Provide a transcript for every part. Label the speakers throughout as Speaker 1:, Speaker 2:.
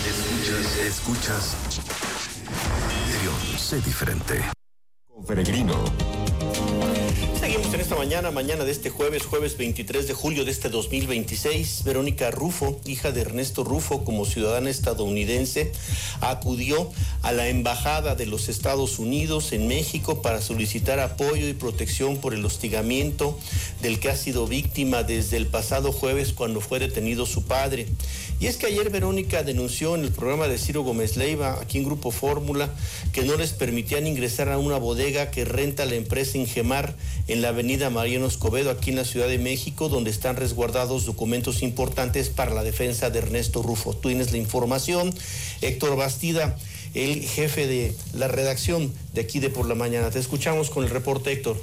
Speaker 1: Escuchas. Sé diferente.
Speaker 2: Con Peregrino.
Speaker 3: Seguimos en esta mañana de este jueves 23 de julio de este 2026. Verónica Rufo, hija de Ernesto Rufo, como ciudadana estadounidense, acudió a la Embajada de los Estados Unidos en México para solicitar apoyo y protección por el hostigamiento del que ha sido víctima desde el pasado jueves cuando fue detenido su padre. Y es que ayer Verónica denunció en el programa de Ciro Gómez Leiva, aquí en Grupo Fórmula, que no les permitían ingresar a una bodega que renta la empresa Ingemar en la avenida Mariano Escobedo, aquí en la Ciudad de México, donde están resguardados documentos importantes para la defensa de Ernesto Rufo. Tú tienes la información, Héctor Bastida, el jefe de la redacción de aquí de Por la Mañana. Te escuchamos con el reporte, Héctor.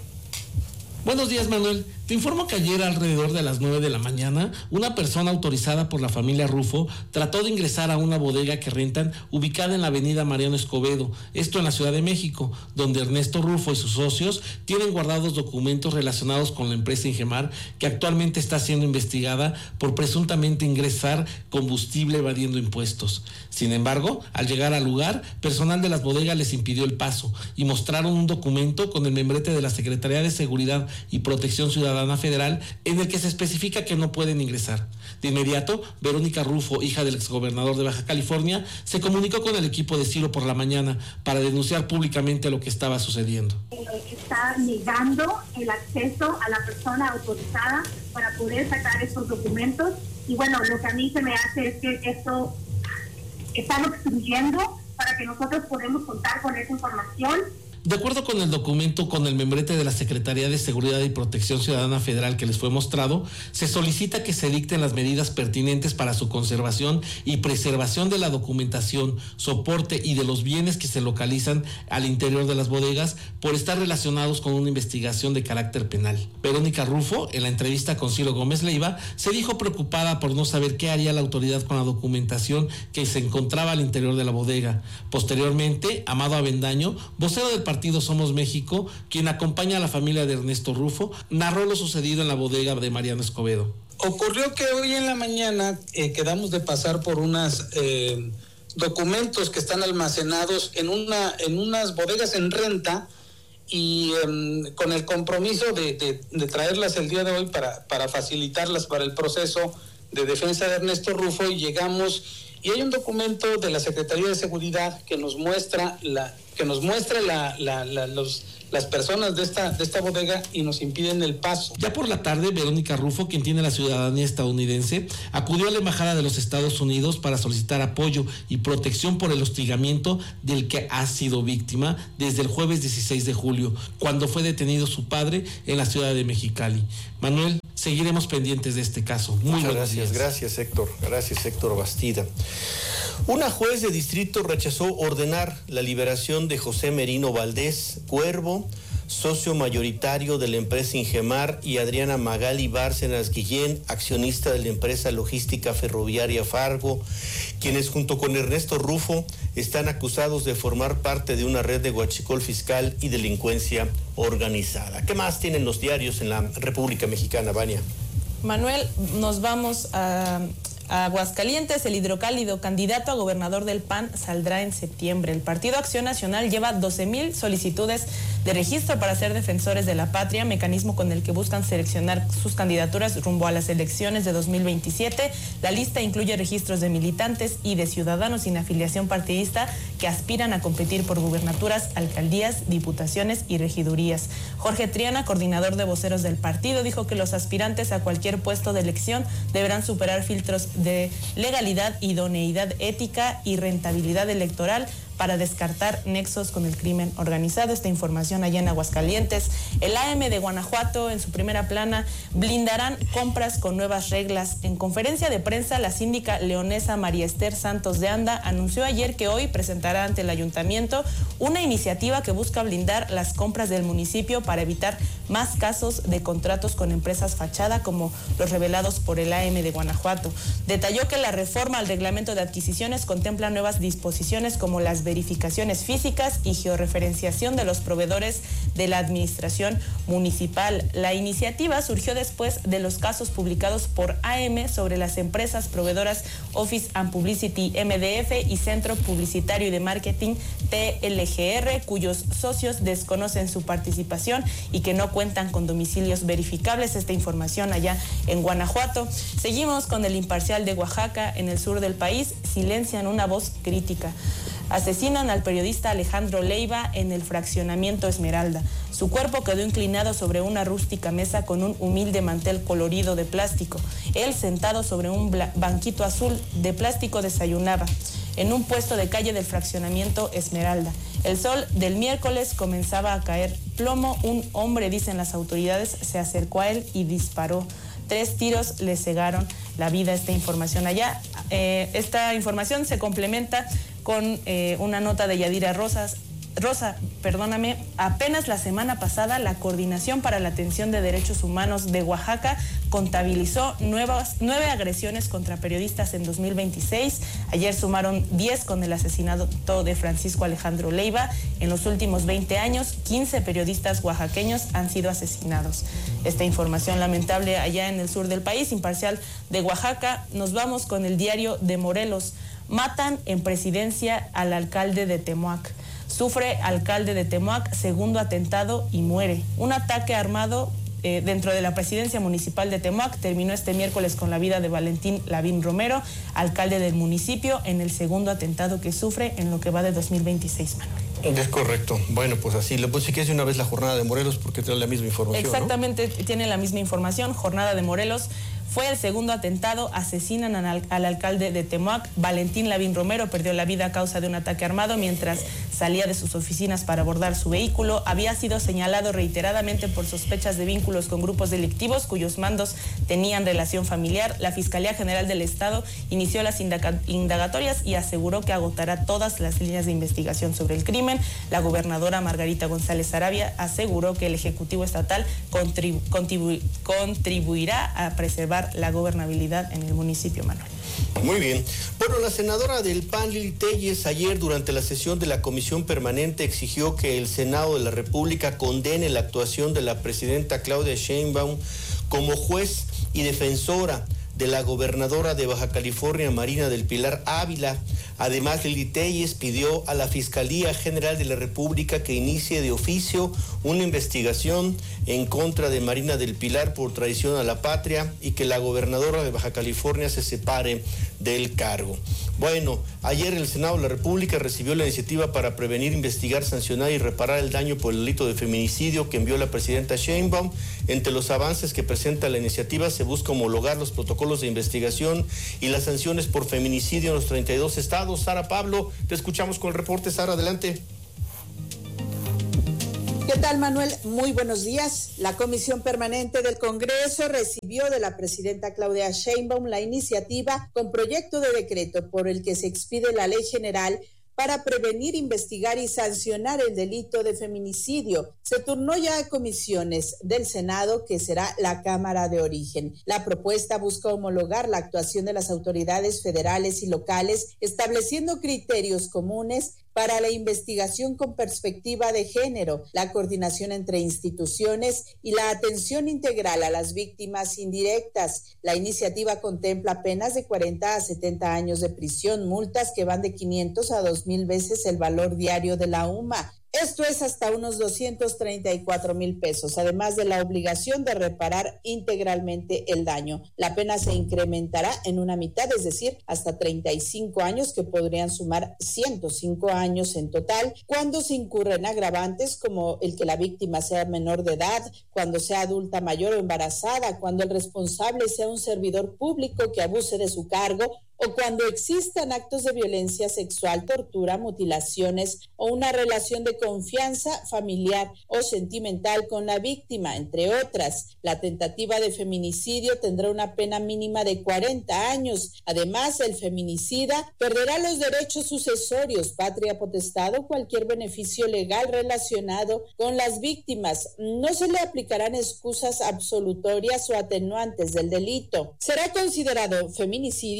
Speaker 4: Buenos días, Manuel. Te informo que ayer alrededor de las 9 de la mañana, una persona autorizada por la familia Rufo trató de ingresar a una bodega que rentan ubicada en la avenida Mariano Escobedo, esto en la Ciudad de México, donde Ernesto Rufo y sus socios tienen guardados documentos relacionados con la empresa Ingemar, que actualmente está siendo investigada por presuntamente ingresar combustible evadiendo impuestos. Sin embargo, al llegar al lugar, personal de las bodegas les impidió el paso y mostraron un documento con el membrete de la Secretaría de Seguridad y Protección Ciudadana Federal en el que se especifica que no pueden ingresar. De inmediato, Verónica Rufo, hija del exgobernador de Baja California, se comunicó con el equipo de Ciro por la Mañana para denunciar públicamente lo que estaba sucediendo.
Speaker 5: Está negando el acceso a la persona autorizada para poder sacar estos documentos y bueno, lo que a mí se me hace es que esto están obstruyendo para que nosotros podamos contar con esa información.
Speaker 4: De acuerdo con el documento con el membrete de la Secretaría de Seguridad y Protección Ciudadana Federal que les fue mostrado, se solicita que se dicten las medidas pertinentes para su conservación y preservación de la documentación, soporte y de los bienes que se localizan al interior de las bodegas por estar relacionados con una investigación de carácter penal. Verónica Rufo, en la entrevista con Ciro Gómez Leiva, se dijo preocupada por no saber qué haría la autoridad con la documentación que se encontraba al interior de la bodega. Posteriormente, Amado Avendaño, vocero del partido Somos México, quien acompaña a la familia de Ernesto Rufo, narró lo sucedido en la bodega de Mariano Escobedo.
Speaker 6: Ocurrió que hoy en la mañana quedamos de pasar por unos documentos que están almacenados en unas bodegas en renta y con el compromiso de traerlas el día de hoy para facilitarlas para el proceso de defensa de Ernesto Rufo, y llegamos y hay un documento de la Secretaría de Seguridad que nos muestra las personas de esta bodega y nos impiden el paso.
Speaker 4: Ya por la tarde, Verónica Rufo, quien tiene la ciudadanía estadounidense, acudió a la Embajada de los Estados Unidos para solicitar apoyo y protección por el hostigamiento del que ha sido víctima desde el jueves 16 de julio, cuando fue detenido su padre en la ciudad de Mexicali. Manuel, seguiremos pendientes de este caso.
Speaker 3: Muchas gracias. Gracias, Héctor. Gracias, Héctor Bastida. Una juez de distrito rechazó ordenar la liberación de José Merino Valdés Cuervo, socio mayoritario de la empresa Ingemar, y Adriana Magali Bárcenas Guillén, accionista de la empresa logística ferroviaria Fargo, quienes junto con Ernesto Rufo están acusados de formar parte de una red de huachicol fiscal y delincuencia organizada. ¿Qué más tienen los diarios en la República Mexicana, Vania?
Speaker 7: Manuel, nos vamos a Aguascalientes. El hidrocálido candidato a gobernador del PAN saldrá en septiembre. El Partido Acción Nacional lleva 12,000 solicitudes de registro para ser defensores de la patria, mecanismo con el que buscan seleccionar sus candidaturas rumbo a las elecciones de 2027. La lista incluye registros de militantes y de ciudadanos sin afiliación partidista que aspiran a competir por gubernaturas, alcaldías, diputaciones y regidurías. Jorge Triana, coordinador de voceros del partido, dijo que los aspirantes a cualquier puesto de elección deberán superar filtros de legalidad, idoneidad ética y rentabilidad electoral para descartar nexos con el crimen organizado. Esta información allá en Aguascalientes. El AM de Guanajuato, en su primera plana, blindarán compras con nuevas reglas. En conferencia de prensa, la síndica leonesa María Esther Santos de Anda anunció ayer que hoy presentará ante el ayuntamiento una iniciativa que busca blindar las compras del municipio para evitar más casos de contratos con empresas fachada como los revelados por el AM de Guanajuato. Detalló que la reforma al reglamento de adquisiciones contempla nuevas disposiciones como las las verificaciones físicas y georreferenciación de los proveedores de la administración municipal. La iniciativa surgió después de los casos publicados por AM sobre las empresas proveedoras Office and Publicity MDF y Centro Publicitario y de Marketing TLGR, cuyos socios desconocen su participación y que no cuentan con domicilios verificables. Esta información allá en Guanajuato. Seguimos con El Imparcial de Oaxaca. En el sur del país silencian una voz crítica. Asesinan al periodista Alejandro Leiva en el fraccionamiento Esmeralda. Su cuerpo quedó inclinado sobre una rústica mesa con un humilde mantel colorido de plástico. Él, sentado sobre un banquito azul de plástico, desayunaba en un puesto de calle del fraccionamiento Esmeralda. El sol del miércoles comenzaba a caer plomo. Un hombre, dicen las autoridades, se acercó a él y disparó. 3 tiros le cegaron la vida. Esta información allá. Esta información se complementa con una nota de Yadira Rosa, apenas la semana pasada la Coordinación para la Atención de Derechos Humanos de Oaxaca contabilizó 9 agresiones contra periodistas en 2026. Ayer sumaron 10 con el asesinato de Francisco Alejandro Leiva. En los últimos 20 años, 15 periodistas oaxaqueños han sido asesinados. Esta información lamentable allá en el sur del país. Imparcial de Oaxaca. Nos vamos con el Diario de Morelos. Matan en presidencia al alcalde de Temoac. Sufre alcalde de Temoac segundo atentado y muere. Un ataque armado dentro de la presidencia municipal de Temoac terminó este miércoles con la vida de Valentín Lavín Romero, alcalde del municipio, en el segundo atentado que sufre en lo que va de 2026, Manuel.
Speaker 3: Es correcto. Bueno, pues así, pues si quieres una vez la jornada de Morelos porque tiene la misma información.
Speaker 7: Exactamente, ¿no? Tiene la misma información. Jornada de Morelos. Fue el segundo atentado. Asesinan al alcalde de Temoac. Valentín Lavín Romero perdió la vida a causa de un ataque armado mientras salía de sus oficinas para abordar su vehículo. Había sido señalado reiteradamente por sospechas de vínculos con grupos delictivos cuyos mandos tenían relación familiar. La Fiscalía General del Estado inició las indagatorias y aseguró que agotará todas las líneas de investigación sobre el crimen. La gobernadora Margarita González Arabia aseguró que el Ejecutivo Estatal contribuirá a preservar la gobernabilidad en el municipio, Manuel.
Speaker 3: Muy bien. Bueno, la senadora del PAN, Lili Téllez, ayer durante la sesión de la Comisión Permanente exigió que el Senado de la República condene la actuación de la presidenta Claudia Sheinbaum como juez y defensora de la gobernadora de Baja California, Marina del Pilar Ávila. Además, Lili Téllez pidió a la Fiscalía General de la República que inicie de oficio una investigación en contra de Marina del Pilar por traición a la patria y que la gobernadora de Baja California se separe del cargo. Bueno, ayer el Senado de la República recibió la iniciativa para prevenir, investigar, sancionar y reparar el daño por el delito de feminicidio que envió la presidenta Sheinbaum. Entre los avances que presenta la iniciativa se busca homologar los protocolos de investigación y las sanciones por feminicidio en los 32 estados. Sara Pablo, te escuchamos con el reporte. Sara, adelante.
Speaker 1: ¿Qué tal, Manuel? Muy buenos días. La Comisión Permanente del Congreso recibió de la presidenta Claudia Sheinbaum la iniciativa con proyecto de decreto por el que se expide la Ley General para prevenir, investigar y sancionar el delito de feminicidio. Se turnó ya a comisiones del Senado, que será la Cámara de Origen. La propuesta busca homologar la actuación de las autoridades federales y locales, estableciendo criterios comunes para la investigación con perspectiva de género, la coordinación entre instituciones y la atención integral a las víctimas indirectas. La iniciativa contempla penas de 40 a 70 años de prisión, multas que van de 500 a 2,000 veces el valor diario de la UMA. Esto es hasta unos 234,000 pesos, además de la obligación de reparar integralmente el daño. La pena se incrementará en una mitad, es decir, hasta 35 años, que podrían sumar 105 años en total, cuando se incurren agravantes como el que la víctima sea menor de edad, cuando sea adulta mayor o embarazada, cuando el responsable sea un servidor público que abuse de su cargo, o cuando existan actos de violencia sexual, tortura, mutilaciones o una relación de confianza familiar o sentimental con la víctima, entre otras. La tentativa de feminicidio tendrá una pena mínima de 40 años. Además, el feminicida perderá los derechos sucesorios, patria potestad o cualquier beneficio legal relacionado con las víctimas. No se le aplicarán excusas absolutorias o atenuantes del delito. Será considerado feminicidio cuando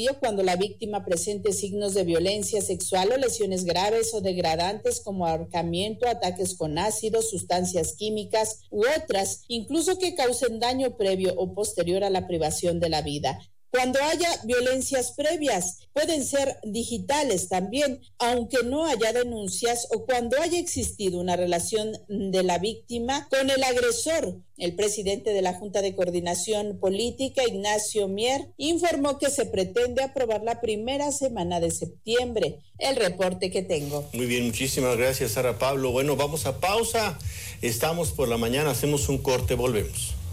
Speaker 1: la víctima presente signos de violencia sexual o lesiones graves o degradantes como ahorcamiento, ataques con ácido, sustancias químicas u otras, incluso que causen daño previo o posterior a la privación de la vida. Cuando haya violencias previas, pueden ser digitales también, aunque no haya denuncias o cuando haya existido una relación de la víctima con el agresor. El presidente de la Junta de Coordinación Política, Ignacio Mier, informó que se pretende aprobar la primera semana de septiembre. El reporte que tengo.
Speaker 3: Muy bien, muchísimas gracias, Sara Pablo. Bueno, vamos a pausa. Estamos por la mañana, hacemos un corte, volvemos.